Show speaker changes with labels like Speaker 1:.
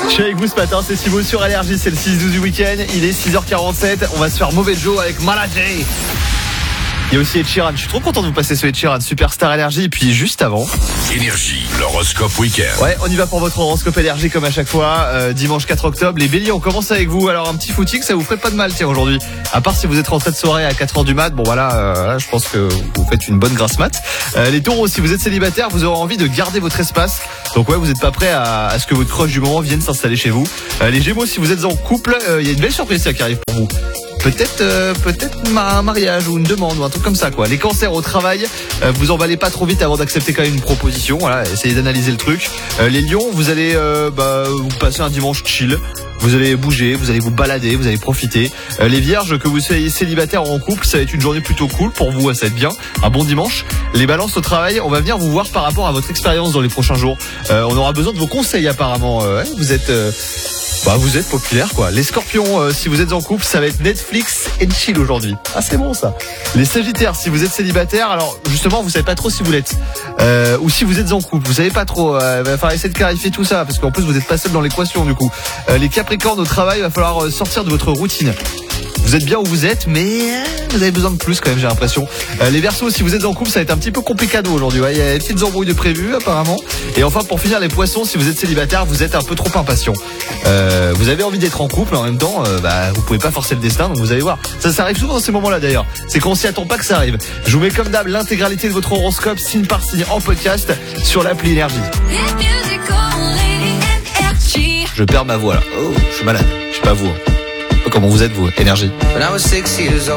Speaker 1: Je suis avec vous ce matin, c'est Thibaut sur Allergie, c'est le 6-12 du week-end. Il est 6h47, on va se faire mauvais Joe avec Maladie. Il y a aussi Ed Sheeran, je suis trop content de vous passer ce Ed Sheeran, Superstar Allergie. Et puis juste avant
Speaker 2: Énergie, l'horoscope week-end.
Speaker 1: Ouais, on y va pour votre horoscope Allergie comme à chaque fois. Dimanche 4 octobre, les béliers, on commence avec vous. Alors un petit footing, ça vous ferait pas de mal tiens aujourd'hui. À part si vous êtes rentré de soirée à 4h du mat, bon voilà, là, je pense que vous faites une bonne grasse mat. Les taureaux, si vous êtes célibataire, vous aurez envie de garder votre espace. Donc ouais, vous n'êtes pas prêt à ce que votre crush du moment vienne s'installer chez vous. Les gémeaux, si vous êtes en couple, il y a une belle surprise qui arrive pour vous. Peut-être un mariage ou une demande ou un truc comme ça quoi. Les cancers au travail, vous emballez pas trop vite avant d'accepter quand même une proposition. Voilà, essayez d'analyser le truc. Les lions, vous allez vous passer un dimanche chill. Vous allez bouger, vous allez vous balader, vous allez profiter. Les vierges, que vous soyez célibataire ou en couple, ça va être une journée plutôt cool pour vous, ça va être bien. Un bon dimanche. Les balances au travail, on va venir vous voir par rapport à votre expérience dans les prochains jours. On aura besoin de vos conseils apparemment. Vous êtes populaire quoi. Les scorpions, si vous êtes en couple, ça va être Netflix and chill aujourd'hui. Ah c'est bon ça. Les sagittaires, si vous êtes célibataire, alors justement vous savez pas trop si vous l'êtes ou si vous êtes en couple, vous savez pas trop. Va falloir essayer de clarifier tout ça parce qu'en plus vous êtes pas seul dans l'équation du coup. Les capricornes au travail, va falloir sortir de votre routine. Vous êtes bien où vous êtes, mais vous avez besoin de plus quand même, j'ai l'impression. Les Verseaux, si vous êtes en couple, ça va être un petit peu complicado aujourd'hui. Ouais, il y a des petites embrouilles de prévues apparemment. Et enfin, pour finir, les Poissons, si vous êtes célibataire, vous êtes un peu trop impatient. Vous avez envie d'être en couple, en même temps, vous pouvez pas forcer le destin, donc vous allez voir. Ça arrive souvent dans ces moments-là d'ailleurs. C'est qu'on s'y attend pas que ça arrive. Je vous mets comme d'hab l'intégralité de votre horoscope, signe par signe, en podcast sur l'appli Énergie. Je perds ma voix là. Oh, je suis malade. Je sais pas vous. Comment vous êtes vous, Énergie.